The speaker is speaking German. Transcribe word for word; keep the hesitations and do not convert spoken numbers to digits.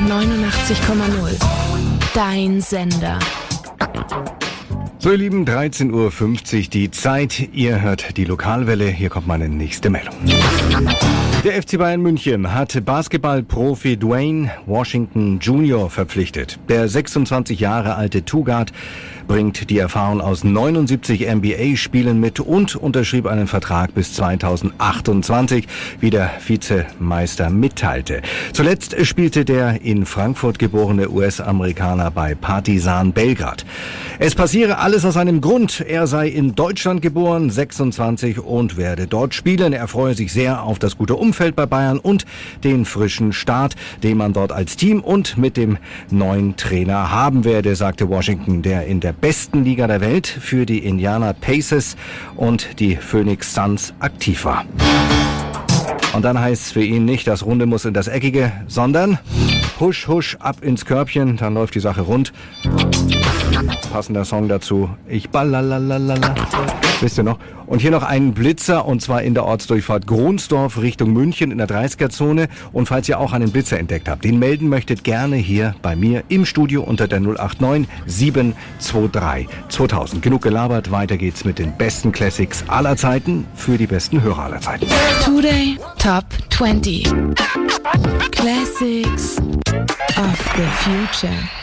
neunundachtzig Komma null. Dein Sender. So, ihr Lieben, dreizehn Uhr fünfzig die Zeit. Ihr hört die Lokalwelle. Hier kommt meine nächste Meldung. Der F C Bayern München hat Basketballprofi Dwayne Washington Junior verpflichtet. Der sechsundzwanzig Jahre alte Two-Guard bringt die Erfahrung aus neunundsiebzig N B A-Spielen mit und unterschrieb einen Vertrag bis zweitausendachtundzwanzig, wie der Vizemeister mitteilte. Zuletzt spielte der in Frankfurt geborene U S-Amerikaner bei Partizan Belgrad. Es passiere alles aus einem Grund. Er sei in Deutschland geboren, sechsundzwanzig, und werde dort spielen. Er freue sich sehr auf das gute Umfeld bei Bayern und den frischen Start, den man dort als Team und mit dem neuen Trainer haben werde, sagte Washington, der in der besten Liga der Welt für die Indiana Pacers und die Phoenix Suns aktiv war. Und dann heißt es für ihn nicht, das Runde muss in das Eckige, sondern husch, husch, ab ins Körbchen, dann läuft die Sache rund. Passender Song dazu, ich ballalalala, wisst ihr noch? Und hier noch ein Blitzer, und zwar in der Ortsdurchfahrt Gronsdorf Richtung München in der dreißiger-Zone. Und falls ihr auch einen Blitzer entdeckt habt, den melden möchtet, gerne hier bei mir im Studio unter der null acht neun sieben zwei drei zweitausend. Genug gelabert, weiter geht's mit den besten Classics aller Zeiten für die besten Hörer aller Zeiten. Today Top zwanzig. Classics of the Future.